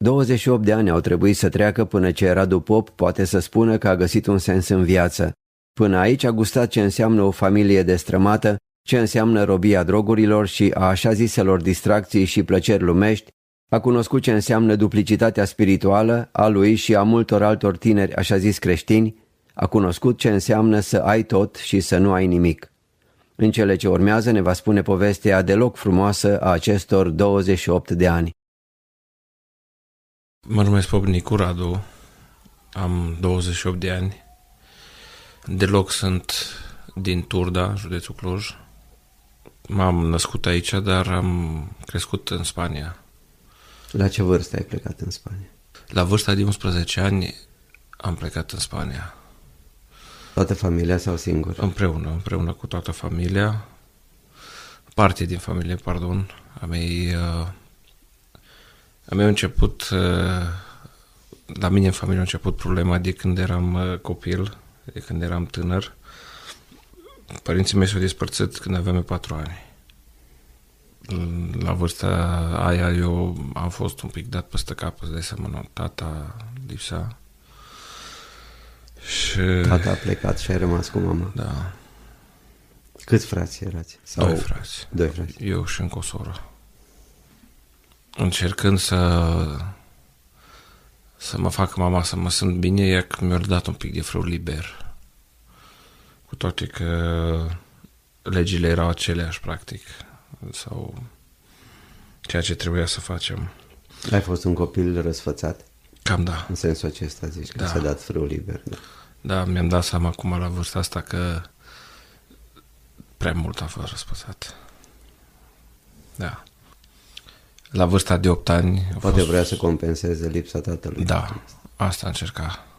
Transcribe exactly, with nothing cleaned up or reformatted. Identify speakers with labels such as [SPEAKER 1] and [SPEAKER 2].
[SPEAKER 1] douăzeci și opt de ani au trebuit să treacă până ce Radu Pop poate să spună că a găsit un sens în viață. Până aici a gustat ce înseamnă o familie destrămată, ce înseamnă robia drogurilor și a așa ziselor distracții și plăceri lumești, a cunoscut ce înseamnă duplicitatea spirituală a lui și a multor altor tineri așa zis creștini, a cunoscut ce înseamnă să ai tot și să nu ai nimic. În cele ce urmează ne va spune povestea deloc frumoasă a acestor douăzeci și opt de ani.
[SPEAKER 2] Mă numesc Pop Nicu Radu, am douăzeci și opt de ani, deloc sunt din Turda, județul Cluj. M-am născut aici, dar am crescut în Spania.
[SPEAKER 1] La ce vârstă ai plecat în Spania?
[SPEAKER 2] La vârsta de unsprezece ani am plecat în Spania.
[SPEAKER 1] Toată familia sau singur?
[SPEAKER 2] Împreună, împreună cu toată familia. Parte din familie, pardon. A mei, uh, a mei început, uh, la mine în familie a început problema de când eram uh, copil, de când eram tânăr. Părinții mei s-au despărțit când aveam patru ani. La vârsta aia eu am fost un pic dat peste cap, îți dai seama, tata lipsa. Și...
[SPEAKER 1] Tata a plecat și ai rămas cu mama.
[SPEAKER 2] Da.
[SPEAKER 1] Câți frați erați? Sau...
[SPEAKER 2] Doi frați.
[SPEAKER 1] Doi frați.
[SPEAKER 2] Eu și încă o soră. Încercând să să mă facă mama să mă simt bine, ea că mi-a dat un pic de frâu liber. Cu toate că legile erau aceleași, practic. Sau ceea ce trebuia să facem.
[SPEAKER 1] Ai fost un copil răsfățat?
[SPEAKER 2] Cam da.
[SPEAKER 1] În sensul acesta zici, că
[SPEAKER 2] da.
[SPEAKER 1] ți-a dat frâu liber. Da.
[SPEAKER 2] Da, mi-am dat seama acum la vârsta asta că prea mult a fost răsfățat. Da. La vârsta de opt ani...
[SPEAKER 1] Poate
[SPEAKER 2] fost...
[SPEAKER 1] vrea să compenseze lipsa tatălui.
[SPEAKER 2] Da, asta încerca.